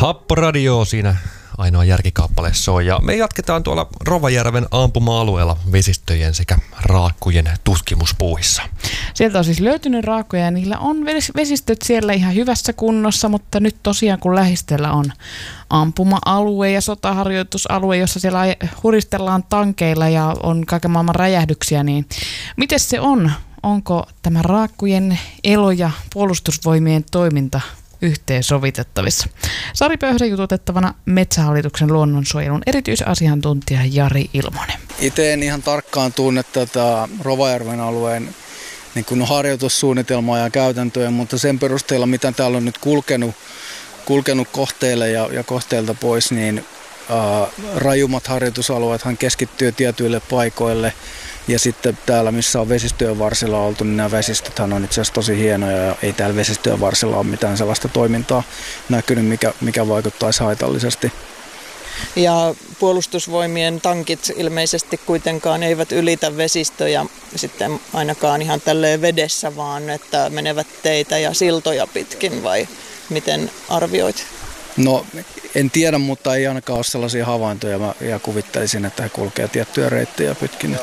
Happoradio siinä ainoa järkikappale soi. Ja me jatketaan tuolla Rovajärven ampuma-alueella vesistöjen sekä raakkujen tutkimuspuuhissa. Sieltä on siis löytynyt raakkuja ja niillä on vesistöt siellä ihan hyvässä kunnossa, mutta nyt tosiaan kun lähistöllä on ampuma-alue ja sotaharjoitusalue, jossa siellä huristellaan tankeilla ja on kaiken maailman räjähdyksiä, niin miten se on? Onko tämä raakkujen elo ja puolustusvoimien toiminta yhteensovitettavissa? Sari Pöyhden jututettavana Metsähallituksen luonnonsuojelun erityisasiantuntija Jari Ilmonen. Itse en ihan tarkkaan tunne tätä Rovajärven alueen niin kuin harjoitussuunnitelmaa ja käytäntöjä, mutta sen perusteella, mitä täällä on nyt kulkenut kohteille ja kohteilta pois, niin rajummat harjoitusalueethan keskittyy tietyille paikoille. Ja sitten täällä, missä on vesistöjen varsilla oltu, niin nämä vesistöthän on itse asiassa tosi hienoja ja ei täällä vesistöjen varsilla ole mitään sellaista toimintaa näkynyt, mikä vaikuttaisi haitallisesti. Ja puolustusvoimien tankit ilmeisesti kuitenkaan eivät ylitä vesistöjä sitten ainakaan ihan tälleen vedessä, vaan että menevät teitä ja siltoja pitkin, vai miten arvioit? No en tiedä, mutta ei ainakaan ole sellaisia havaintoja ja kuvittelisin, että he kulkee tiettyjä reittejä pitkin.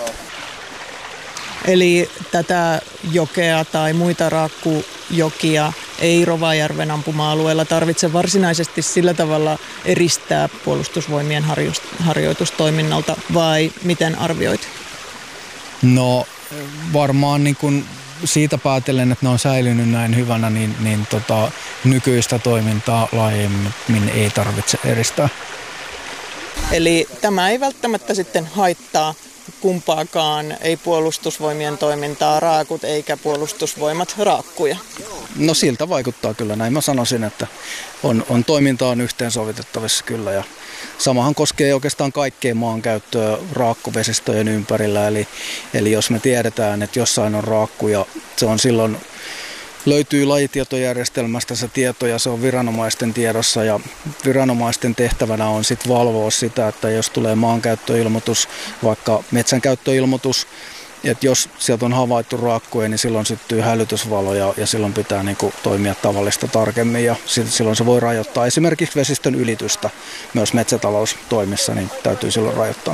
Eli tätä jokea tai muita raakkujokia ei Rovajärven ampuma-alueella tarvitse varsinaisesti sillä tavalla eristää puolustusvoimien harjoitustoiminnalta, vai miten arvioit? No varmaan niin kuin siitä päätellen, että ne on säilynyt näin hyvänä, niin nykyistä toimintaa laajemmin ei tarvitse eristää. Eli tämä ei välttämättä sitten haittaa kumpaakaan, ei puolustusvoimien toimintaa raakut eikä puolustusvoimat raakkuja. No siltä vaikuttaa kyllä, näin mä sanoisin, että on toimintaa on yhteensovitettavissa kyllä. Ja samahan koskee oikeastaan kaikkea maankäyttöä raakkuvesistöjen ympärillä, eli jos me tiedetään, että jossain on raakkuja, se on silloin löytyy lajitietojärjestelmästä se tieto ja se on viranomaisten tiedossa ja viranomaisten tehtävänä on sitten valvoa sitä, että jos tulee maankäyttöilmoitus, vaikka metsänkäyttöilmoitus, että jos sieltä on havaittu raakkuja, niin silloin syttyy hälytysvalo ja silloin pitää niinku toimia tavallista tarkemmin ja silloin se voi rajoittaa esimerkiksi vesistön ylitystä myös metsätaloustoimissa, niin täytyy silloin rajoittaa.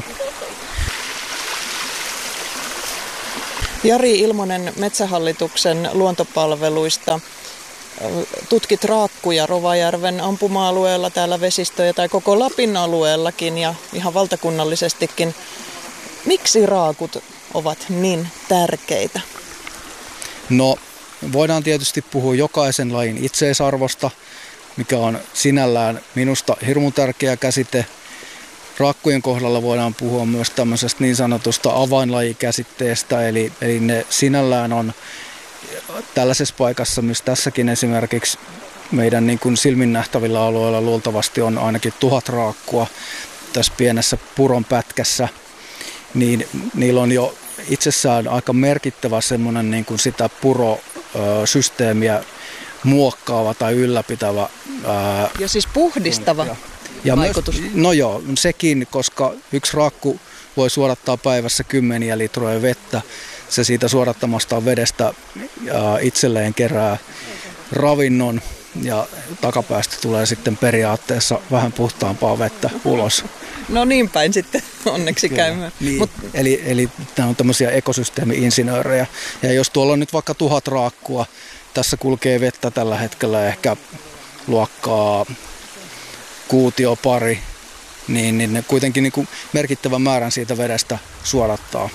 Jari Ilmonen Metsähallituksen luontopalveluista. Tutkit raakkuja Rovajärven ampuma-alueella, täällä vesistöjä tai koko Lapin alueellakin ja ihan valtakunnallisestikin. Miksi raakut ovat niin tärkeitä? No, voidaan tietysti puhua jokaisen lajin itseisarvosta, mikä on sinällään minusta hirmu tärkeä käsite. Raakkujen kohdalla voidaan puhua myös tämmöisestä niin sanotusta avainlajikäsitteestä, eli ne sinällään on tällaisessa paikassa, missä tässäkin esimerkiksi meidän niin kuin silmin nähtävillä alueilla luultavasti on ainakin 1000 raakkua tässä pienessä puron pätkässä, niin niillä on jo itsessään aika merkittävä semmoinen niin kuin sitä purosysteemiä muokkaava tai ylläpitävä. Ja siis puhdistava. Ja vaikutus. No joo, sekin, koska yksi raakku voi suodattaa päivässä 10 litroja vettä. Se siitä suodattamasta vedestä itselleen kerää ravinnon ja takapäästä tulee sitten periaatteessa vähän puhtaampaa vettä ulos. No niin päin sitten onneksi käymään. Niin, eli nämä on tämmöisiä ekosysteemi-insinöörejä. Ja jos tuolla on nyt vaikka 1000 raakkua, tässä kulkee vettä tällä hetkellä ehkä luokkaa kuutio pari, niin ne kuitenkin niin kuin merkittävän määrän siitä vedestä suodattaa.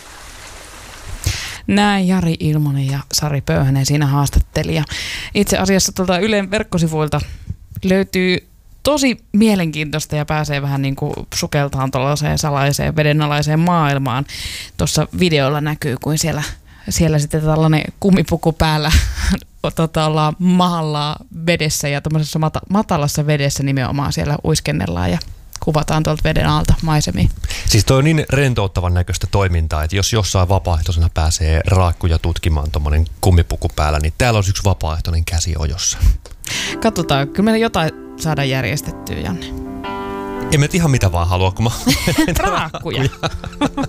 Näin Jari Ilmonen ja Sari Pöyhänen siinä haastattelija. Itse asiassa tuolta Ylen verkkosivuilta löytyy tosi mielenkiintoista ja pääsee vähän niin kuin sukeltaan tuollaiseen salaiseen vedenalaiseen maailmaan. Tuossa videolla näkyy, kuin siellä sitten tällainen kumipuku päällä ollaan mahalla vedessä ja tämmöisessä matalassa vedessä nimenomaan siellä uiskennellaan ja kuvataan tuolta veden alta maisemia. Siis toi on niin rentouttavan näköistä toimintaa, että jos jossain vapaaehtoisena pääsee raakkuja tutkimaan tuommoinen kumipuku päällä, niin täällä on yksi vapaaehtoinen käsi ojossa. Katsotaan, kyllä meillä jotain saadaan järjestettyä, Janne. Emme ihan mitä vaan halua, kun mä raakkuja.